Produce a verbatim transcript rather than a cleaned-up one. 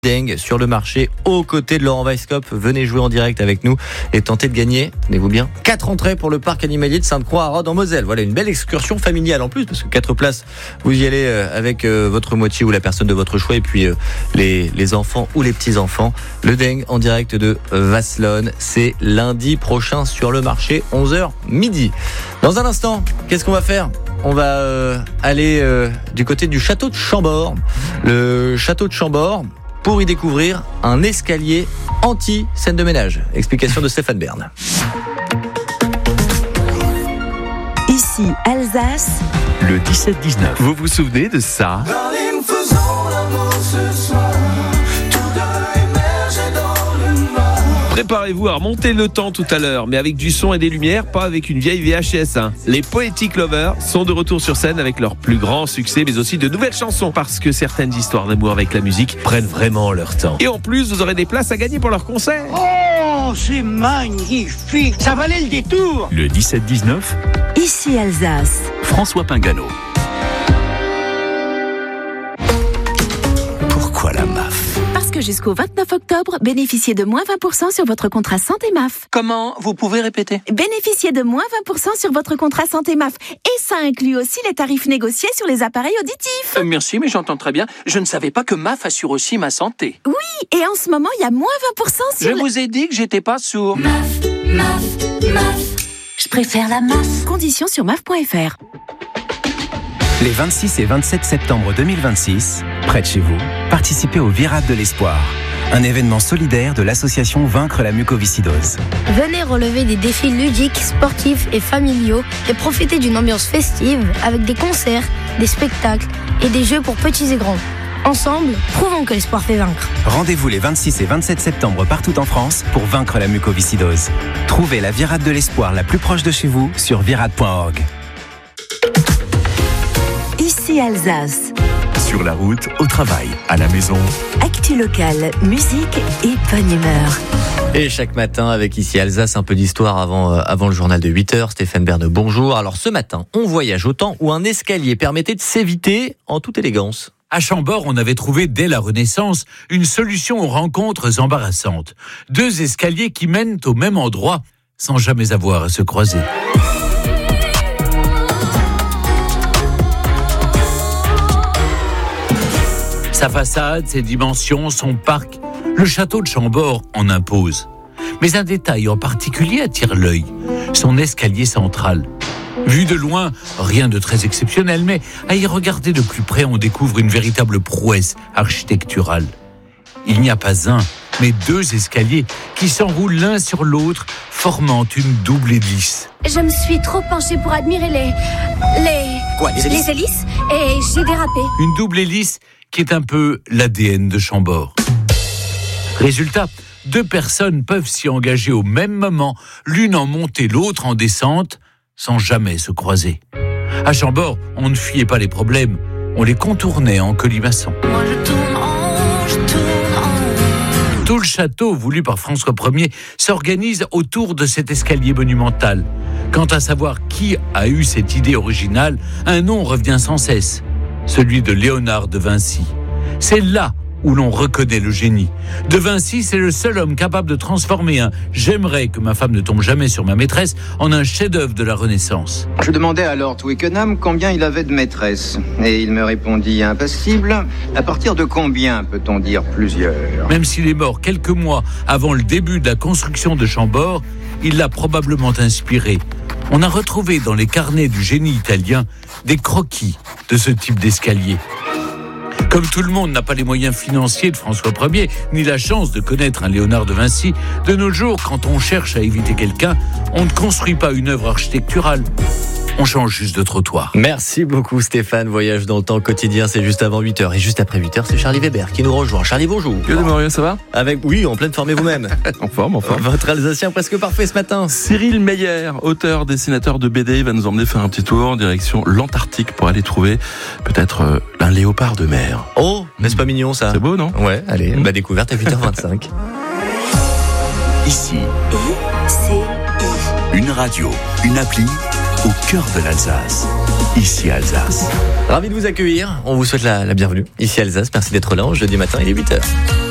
Dingue sur le marché aux côtés de Laurent Weisskopf. Venez jouer en direct avec nous et tenter de gagner, tenez-vous bien, quatre entrées pour le parc animalier de Sainte-Croix à Rhodes en Moselle. Voilà une belle excursion familiale en plus, parce que quatre places, vous y allez avec votre moitié ou la personne de votre choix, et puis les, les enfants ou les petits-enfants. Le Dingue en direct de Vasselonne, c'est lundi prochain sur le marché, onze heures midi. Dans un instant, qu'est-ce qu'on va faire ? On va euh, aller euh, du côté du château de Chambord. Le château de Chambord, pour y découvrir un escalier anti-scène de ménage. Explication de Stéphane Bern. Ici, Alsace. Le dix-sept dix-neuf. Vous vous souvenez de ça ? Darling, faisons l'amour ce soir. Tous deux immergés dans le mar. Préparez-vous à remonter le temps tout à l'heure, mais avec du son et des lumières, pas avec une vieille V H S. Hein. Les Poetic Lovers sont de retour sur scène avec leur plus grand succès, mais aussi de nouvelles chansons, parce que certaines histoires d'amour avec la musique prennent vraiment leur temps. Et en plus, vous aurez des places à gagner pour leur concert. Oh, c'est magnifique! Ça valait le détour! Le dix-sept dix-neuf. Ici, Alsace. François Pingano. Pourquoi la M A F ? Parce que jusqu'au vingt-neuf octobre, bénéficiez de moins vingt pour cent sur votre contrat santé M A F. Comment? Vous pouvez répéter? Bénéficiez de moins vingt pour cent sur votre contrat santé M A F. Et ça inclut aussi les tarifs négociés sur les appareils auditifs. Euh, merci, mais j'entends très bien. Je ne savais pas que M A F assure aussi ma santé. Oui, et en ce moment, il y a moins vingt pour cent sur... Je le... vous ai dit que j'étais pas sourd. M A F, M A F, M A F. Je préfère la M A F. Conditions sur M A F point F R. Les vingt-six et vingt-sept septembre deux mille vingt-six, près de chez vous, participez au Virade de l'Espoir, un événement solidaire de l'association Vaincre la mucoviscidose. Venez relever des défis ludiques, sportifs et familiaux et profiter d'une ambiance festive avec des concerts, des spectacles et des jeux pour petits et grands. Ensemble, prouvons que l'espoir fait vaincre. Rendez-vous les vingt-six et vingt-sept septembre partout en France pour vaincre la mucoviscidose. Trouvez la Virade de l'Espoir la plus proche de chez vous sur virade point org. Ici, Alsace. Sur la route, au travail, à la maison. Actu locale, musique et bonne humeur. Et chaque matin, avec Ici Alsace, un peu d'histoire avant, euh, avant le journal de huit heures. Stéphane Bern, bonjour. Alors ce matin, on voyage au temps où un escalier permettait de s'éviter en toute élégance. À Chambord, on avait trouvé dès la Renaissance une solution aux rencontres embarrassantes. Deux escaliers qui mènent au même endroit sans jamais avoir à se croiser. Sa façade, ses dimensions, son parc, le château de Chambord en impose. Mais un détail en particulier attire l'œil, son escalier central. Vu de loin, rien de très exceptionnel, mais à y regarder de plus près, on découvre une véritable prouesse architecturale. Il n'y a pas un, mais deux escaliers qui s'enroulent l'un sur l'autre, formant une double hélice. Je me suis trop penchée pour admirer les... les... Quoi, les hélices? Les hélices et j'ai dérapé. Une double hélice qui est un peu l'A D N de Chambord. Résultat, deux personnes peuvent s'y engager au même moment, l'une en montée, l'autre en descente, sans jamais se croiser. À Chambord, on ne fuyait pas les problèmes, on les contournait en colimaçon. Moi je tourne en, je tourne en. Tout le château, voulu par François Ier, s'organise autour de cet escalier monumental. Quant à savoir qui a eu cette idée originale, un nom revient sans cesse, celui de Léonard de Vinci. C'est là où l'on reconnaît le génie. De Vinci, c'est le seul homme capable de transformer un « j'aimerais que ma femme ne tombe jamais sur ma maîtresse » en un chef-d'œuvre de la Renaissance. Je demandais à Lord Twickenham combien il avait de maîtresses. Et il me répondit impassible. À partir de combien peut-on dire plusieurs ? Même s'il est mort quelques mois avant le début de la construction de Chambord, il l'a probablement inspiré. On a retrouvé dans les carnets du génie italien des croquis de ce type d'escalier. Comme tout le monde n'a pas les moyens financiers de François Ier, ni la chance de connaître un Léonard de Vinci, de nos jours, quand on cherche à éviter quelqu'un, on ne construit pas une œuvre architecturale. On change juste de trottoir. Merci beaucoup Stéphane. Voyage dans le temps quotidien, c'est juste avant huit heures. Et juste après huit heures, c'est Charlie Weber qui nous rejoint. Charlie, bonjour. Que de Maurice, ça va ? Avec, oui, en pleine forme et vous-même. En forme, en forme. Votre Alsacien presque parfait ce matin. Cyril Meyer, auteur, dessinateur de B D, va nous emmener faire un petit tour direction l'Antarctique pour aller trouver peut-être euh, un léopard de mer. Oh, n'est-ce pas mignon ça ? C'est beau, non ? Ouais, allez, mmh. bah découverte à huit heures vingt-cinq. Ici, I C I. une radio, une appli au cœur de l'Alsace. Ici Alsace. Ravi de vous accueillir. On vous souhaite la, la bienvenue. Ici Alsace, merci d'être là. Jeudi matin, il est huit heures.